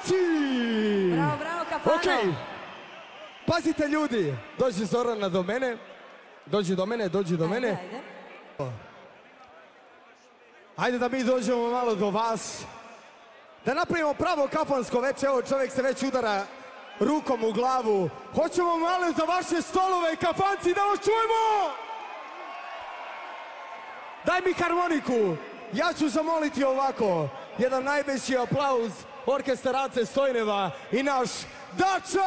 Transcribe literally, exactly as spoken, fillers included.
Kafanci! Bravo, bravo, Kafano! Okej, pazite ljudi, dođi Zorana do mene, dođi do mene, dođi do mene. Ajde, ajde. Ajde da mi dođemo malo do vas. Da napravimo pravo kafansko večer, evo čovjek se već udara rukom u glavu. Hoćemo malo za vaše stolove, kafanci, da vas čujemo! Daj mi harmoniku. Ja ću zamoliti ovako, jedan najveći aplauz orkestar Ace Stojneva i naš Dača!